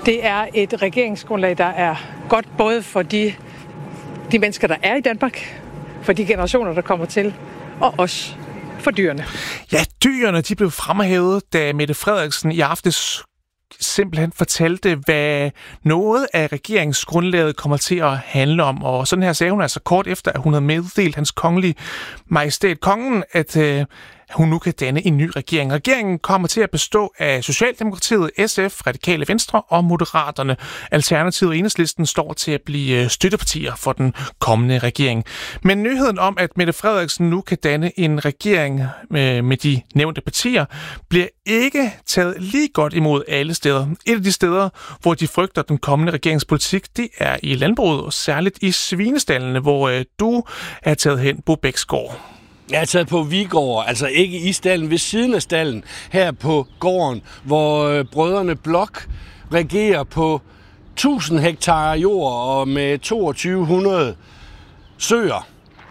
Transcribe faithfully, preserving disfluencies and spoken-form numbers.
Det er et regeringsgrundlag, der er godt både for de, de mennesker, der er i Danmark, for de generationer, der kommer til, og også for dyrene. Ja, dyrene de blev fremhævet, da Mette Frederiksen i aftes simpelthen fortalte, hvad noget af regeringsgrundlaget kommer til at handle om. Og sådan her sagde hun altså kort efter, at hun havde meddelt hans kongelige majestæt kongen, at øh, hun nu kan danne en ny regering. Regeringen kommer til at bestå af Socialdemokratiet, S F, Radikale Venstre og Moderaterne. Alternativet og Enhedslisten står til at blive støttepartier for den kommende regering. Men nyheden om, at Mette Frederiksen nu kan danne en regering med, med de nævnte partier, bliver ikke taget lige godt imod alle steder. Et af de steder, hvor de frygter den kommende regeringspolitik, det er i landbruget, og særligt i svinestallene, hvor øh, du er taget hen, Bo Bæksgaard. Jeg er taget på Vigård, altså ikke i stallen, ved siden af stallen, her på gården, hvor øh, brødrene Blok regerer på tusind hektar jord og med to tusind to hundrede søer.